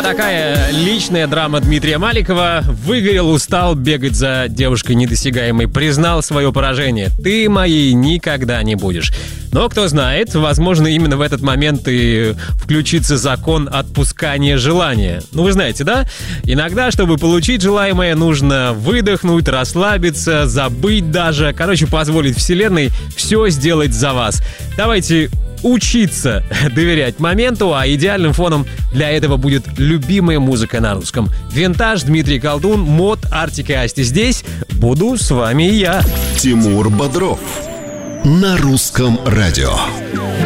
Вот такая личная драма Дмитрия Маликова. Выгорел, устал бегать за девушкой недосягаемой. Признал свое поражение. Ты моей никогда не будешь. Но кто знает, возможно, именно в этот момент и включится закон отпускания желания. Ну, вы знаете, да? Иногда, чтобы получить желаемое, нужно выдохнуть, расслабиться, забыть даже. Короче, позволить вселенной все сделать за вас. Давайте учиться доверять моменту, а идеальным фоном для этого будет любимая музыка на русском. Винтаж, Дмитрий Колдун, Мод, Артик и Асти здесь. Буду с вами и я. Тимур Бодров на русском радио.